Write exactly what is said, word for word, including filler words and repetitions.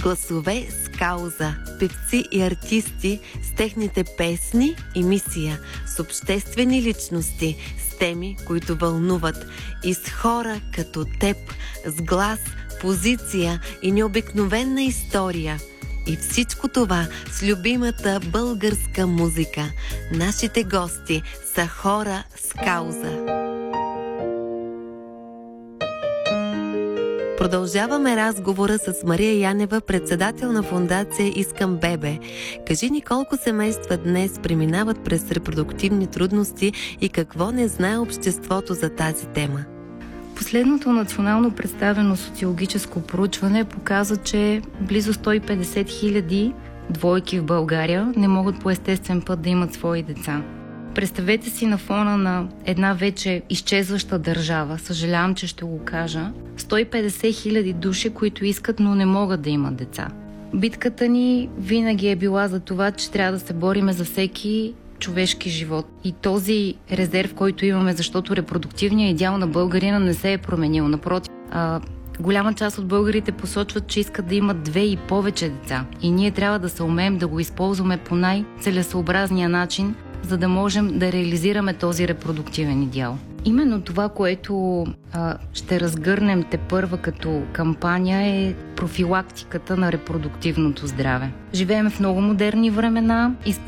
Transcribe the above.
Гласове с кауза, певци и артисти с техните песни и мисия, с обществени личности, с теми, които вълнуват, и с хора като теб, с глас, позиция и необикновена история. И всичко това с любимата българска музика. Нашите гости са хора с кауза. Продължаваме разговора с Мария Янева, председател на фондация Искам бебе. Кажи ни колко семейства днес преминават през репродуктивни трудности и какво не знае обществото за тази тема? Последното национално представено социологическо проучване показва, че близо сто и петдесет хиляди двойки в България не могат по естествен път да имат свои деца. Представете си на фона на една вече изчезваща държава, съжалявам, че ще го кажа, сто и петдесет хиляди души, които искат, но не могат да имат деца. Битката ни винаги е била за това, че трябва да се бориме за всеки човешки живот. И този резерв, който имаме, защото репродуктивният идеал на българина не се е променил. Напротив, а, голяма част от българите посочват, че искат да имат две и повече деца. И ние трябва да се умеем да го използваме по най-целесъобразния начин, за да можем да реализираме този репродуктивен идеал. Именно това, което а, ще разгърнем тепърва като кампания, е профилактиката на репродуктивното здраве. Живеем в много модерни времена и